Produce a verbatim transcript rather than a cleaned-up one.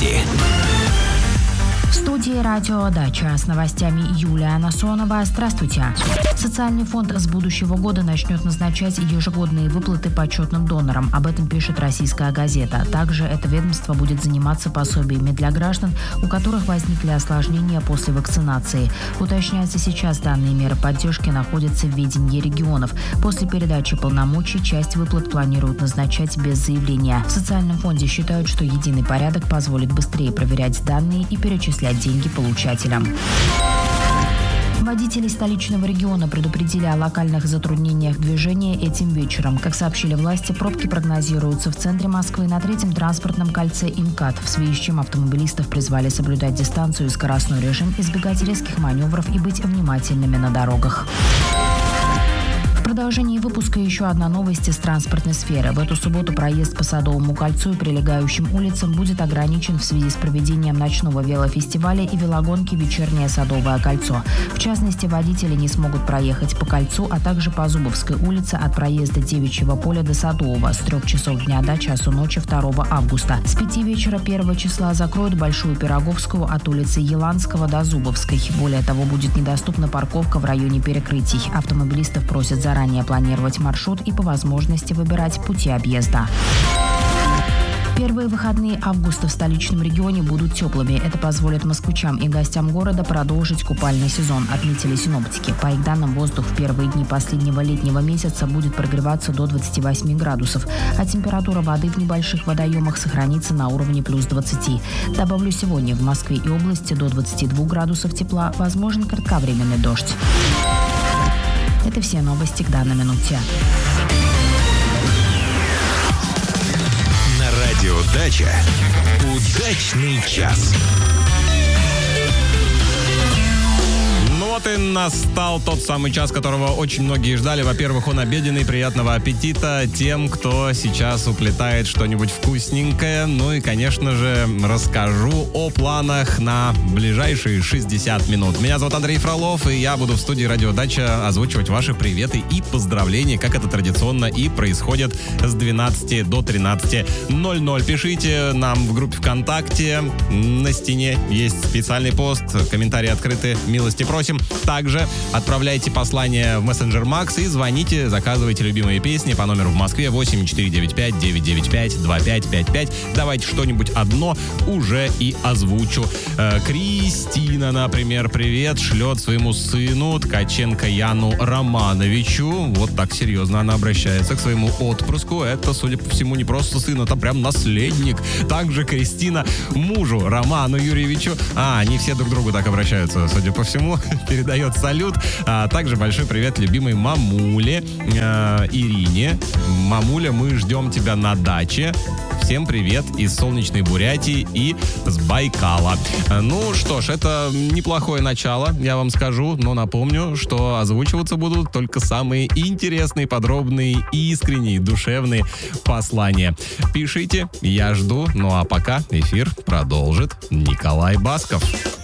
Новости. В студии «Радио Дача» с новостями Юлия Насонова. Здравствуйте. Социальный фонд с будущего года начнет назначать ежегодные выплаты почетным донорам. Об этом пишет «Российская газета». Также это ведомство будет заниматься пособиями для граждан, у которых возникли осложнения после вакцинации. Уточняется, сейчас данные меры поддержки находятся в ведении регионов. После передачи полномочий часть выплат планируют назначать без заявления. В социальном фонде считают, что единый порядок позволит быстрее проверять данные и перечислять деньги получателям. Водители столичного региона предупредили о локальных затруднениях движения этим вечером. Как сообщили власти, пробки прогнозируются в центре Москвы на третьем транспортном кольце МКАД, в связи с чем автомобилистов призвали соблюдать дистанцию и скоростной режим, избегать резких маневров и быть внимательными на дорогах. В продолжении выпуска еще одна новость из транспортной сферы. В эту субботу проезд по Садовому кольцу и прилегающим улицам будет ограничен в связи с проведением ночного велофестиваля и велогонки «Вечернее Садовое кольцо». В частности, водители не смогут проехать по кольцу, а также по Зубовской улице от проезда Девичьего поля до Садового с трех часов дня до часу ночи второго августа. С пяти вечера первого числа закроют Большую Пироговскую от улицы Еланского до Зубовской. Более того, будет недоступна парковка в районе перекрытий. Автомобилистов просят заранее Заранее планировать маршрут и по возможности выбирать пути объезда. Первые выходные августа в столичном регионе будут теплыми. Это позволит москвичам и гостям города продолжить купальный сезон, отметили синоптики. По их данным, воздух в первые дни последнего летнего месяца будет прогреваться до двадцати восьми градусов, а температура воды в небольших водоемах сохранится на уровне плюс двадцати. Добавлю, сегодня в Москве и области до двадцати двух градусов тепла, возможен кратковременный дождь. Это все новости к данной минуте. На радио Дача удачный час. Вот и настал тот самый час, которого очень многие ждали. Во-первых, он обеденный. Приятного аппетита тем, кто сейчас уплетает что-нибудь вкусненькое. Ну и, конечно же, расскажу о планах на ближайшие шестьдесят минут. Меня зовут Андрей Фролов, и я буду в студии «Радио Дача» озвучивать ваши приветы и поздравления, как это традиционно и происходит с двенадцати до тринадцати ноль ноль. Пишите нам в группе ВКонтакте. На стене есть специальный пост. Комментарии открыты. Милости просим. Также отправляйте послание в мессенджер Макс и звоните, заказывайте любимые песни по номеру в Москве восемь четыре девять пять девять девять пять два пять пять пять. Давайте что-нибудь одно уже и озвучу. Э, Кристина, например, привет, шлет своему сыну Ткаченко Яну Романовичу. Вот так серьезно она обращается к своему отпрыску. Это, судя по всему, не просто сын, это прям наследник. Также Кристина мужу Роману Юрьевичу. А, они все друг к другу так обращаются, судя по всему. Передает салют. А также большой привет любимой мамуле э, Ирине. Мамуля, мы ждем тебя на даче. Всем привет из солнечной Бурятии и с Байкала. Ну что ж, это неплохое начало, я вам скажу, но напомню, что озвучиваться будут только самые интересные, подробные, искренние, душевные послания. Пишите, я жду. Ну а пока эфир продолжит Николай Басков.